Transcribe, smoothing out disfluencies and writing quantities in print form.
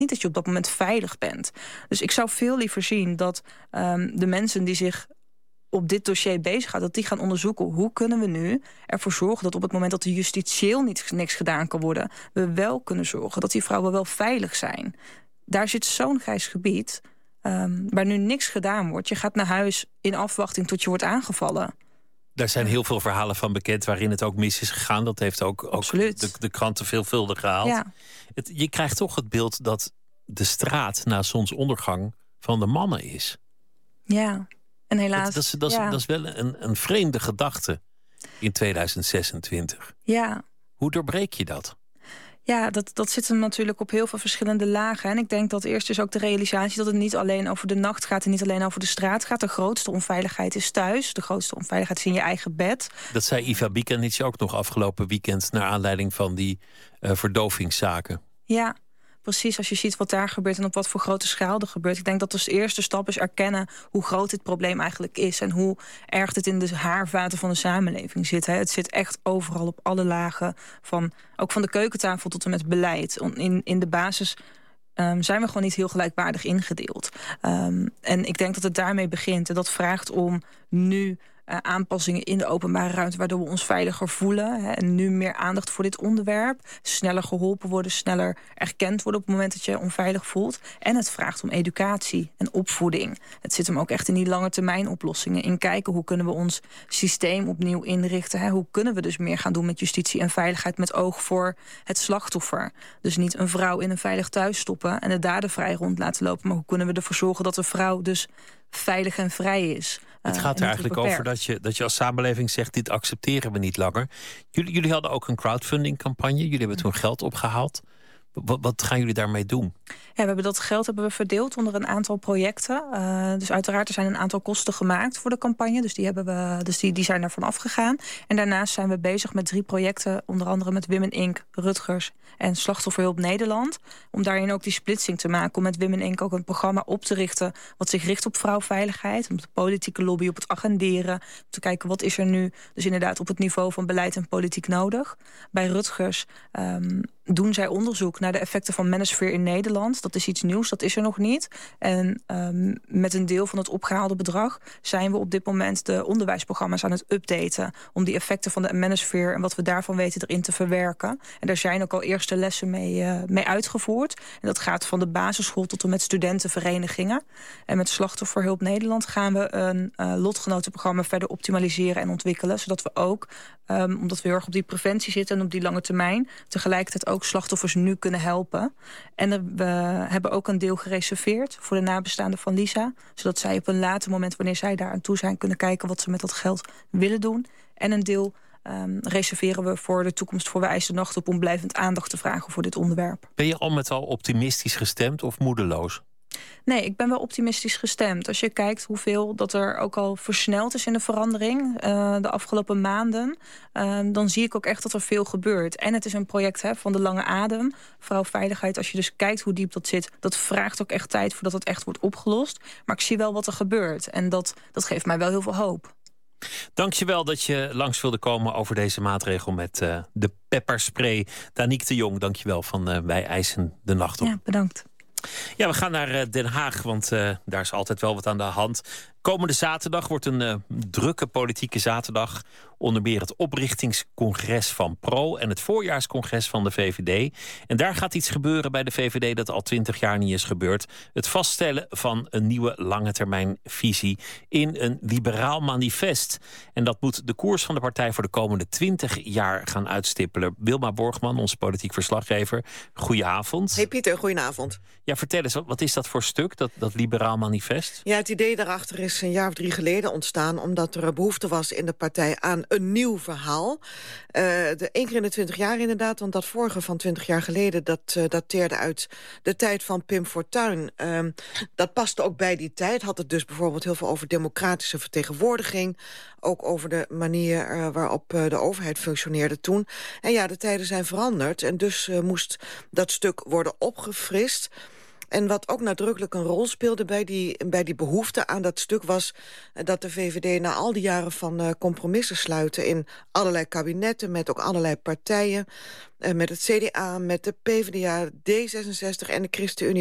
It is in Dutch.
niet dat je op dat moment veilig bent. Dus ik zou veel liever zien dat de mensen die zich op dit dossier bezighouden, dat die gaan onderzoeken hoe kunnen we nu ervoor zorgen dat op het moment dat er justitieel niks gedaan kan worden, we wel kunnen zorgen dat die vrouwen wel veilig zijn. Daar zit zo'n grijs gebied waar nu niks gedaan wordt. Je gaat naar huis in afwachting tot je wordt aangevallen. Daar zijn heel veel verhalen van bekend waarin het ook mis is gegaan. Dat heeft ook de kranten veelvuldig gehaald. Ja. Je krijgt toch het beeld dat de straat na zonsondergang van de mannen is. Ja, en helaas... Dat is wel een vreemde gedachte in 2026. Ja. Hoe doorbreek je dat? Ja, dat zit hem natuurlijk op heel veel verschillende lagen. En ik denk dat eerst is ook de realisatie dat het niet alleen over de nacht gaat en niet alleen over de straat gaat. De grootste onveiligheid is thuis. De grootste onveiligheid is in je eigen bed. Dat zei Iva Bikanic ook nog afgelopen weekend naar aanleiding van die verdovingszaken. Ja, precies. Als je ziet wat daar gebeurt en op wat voor grote schaal er gebeurt. Ik denk dat de eerste stap is erkennen hoe groot dit probleem eigenlijk is. En hoe erg het in de haarvaten van de samenleving zit. Hè. Het zit echt overal op alle lagen. Ook van de keukentafel tot en met beleid. In de basis zijn we gewoon niet heel gelijkwaardig ingedeeld. En ik denk dat het daarmee begint. En dat vraagt om nu aanpassingen in de openbare ruimte, waardoor we ons veiliger voelen. Hè, en nu meer aandacht voor dit onderwerp. Sneller geholpen worden, sneller erkend worden op het moment dat je je onveilig voelt. En het vraagt om educatie en opvoeding. Het zit hem ook echt in die lange termijn oplossingen. In kijken hoe kunnen we ons systeem opnieuw inrichten. Hè, hoe kunnen we dus meer gaan doen met justitie en veiligheid met oog voor het slachtoffer. Dus niet een vrouw in een veilig thuis stoppen en de dader vrij rond laten lopen. Maar hoe kunnen we ervoor zorgen dat de vrouw dus veilig en vrij is. Het gaat er eigenlijk over dat je als samenleving zegt, dit accepteren we niet langer. Jullie hadden ook een crowdfunding-campagne. Jullie hebben toen geld opgehaald. Wat gaan jullie daarmee doen? Ja, dat geld hebben we verdeeld onder een aantal projecten. Dus uiteraard, er zijn een aantal kosten gemaakt voor de campagne. Dus die zijn ervan afgegaan. En daarnaast zijn we bezig met 3 projecten. Onder andere met Women Inc., Rutgers en Slachtofferhulp Nederland. Om daarin ook die splitsing te maken. Om met Women Inc. ook een programma op te richten wat zich richt op vrouwveiligheid. Om de politieke lobby op het agenderen. Om te kijken wat is er nu dus inderdaad op het niveau van beleid en politiek nodig. Bij Rutgers doen zij onderzoek naar de effecten van manosphere in Nederland. Dat is iets nieuws, dat is er nog niet. En met een deel van het opgehaalde bedrag zijn we op dit moment de onderwijsprogramma's aan het updaten. Om die effecten van de manosphere en wat we daarvan weten erin te verwerken. En daar zijn ook al eerste lessen mee uitgevoerd. En dat gaat van de basisschool tot en met studentenverenigingen. En met Slachtofferhulp Nederland gaan we een lotgenotenprogramma verder optimaliseren en ontwikkelen. Zodat we ook, omdat we heel erg op die preventie zitten en op die lange termijn, tegelijkertijd ook slachtoffers nu kunnen helpen. En we hebben ook een deel gereserveerd voor de nabestaanden van Lisa. Zodat zij op een later moment, wanneer zij daar aan toe zijn, kunnen kijken wat ze met dat geld willen doen. En een deel reserveren we voor de toekomst voor We eisen nacht op om blijvend aandacht te vragen voor dit onderwerp. Ben je al met al optimistisch gestemd of moedeloos? Nee, ik ben wel optimistisch gestemd. Als je kijkt hoeveel dat er ook al versneld is in de verandering de afgelopen maanden, dan zie ik ook echt dat er veel gebeurt. En het is een project van de lange adem. Vrouwveiligheid, als je dus kijkt hoe diep dat zit, dat vraagt ook echt tijd voordat het echt wordt opgelost. Maar ik zie wel wat er gebeurt. En dat geeft mij wel heel veel hoop. Dank je wel dat je langs wilde komen over deze maatregel met de pepperspray. Danique de Jong, dank je wel van Wij eisen de nacht op. Ja, bedankt. Ja, we gaan naar Den Haag, want daar is altijd wel wat aan de hand. Komende zaterdag wordt een drukke politieke zaterdag. Onder meer het oprichtingscongres van PRO en het voorjaarscongres van de VVD. En daar gaat iets gebeuren bij de VVD dat al 20 jaar niet is gebeurd. Het vaststellen van een nieuwe langetermijnvisie in een liberaal manifest. En dat moet de koers van de partij voor de komende 20 jaar gaan uitstippelen. Wilma Borgman, onze politiek verslaggever. Goedenavond. Hey Pieter, goedenavond. Ja, vertel eens, wat is dat voor stuk, dat liberaal manifest? Ja, het idee daarachter is een jaar of 3 geleden ontstaan, omdat er behoefte was in de partij aan een nieuw verhaal. 1 keer in de 20 jaar inderdaad, want dat vorige van 20 jaar geleden, dat dateerde uit de tijd van Pim Fortuyn. Dat paste ook bij die tijd. Had het dus bijvoorbeeld heel veel over democratische vertegenwoordiging. Ook over de manier waarop de overheid functioneerde toen. En ja, de tijden zijn veranderd en dus moest dat stuk worden opgefrist. En wat ook nadrukkelijk een rol speelde bij die behoefte aan dat stuk... was dat de VVD na al die jaren van compromissen sluiten... in allerlei kabinetten, met ook allerlei partijen... met het CDA, met de PvdA, D66 en de ChristenUnie...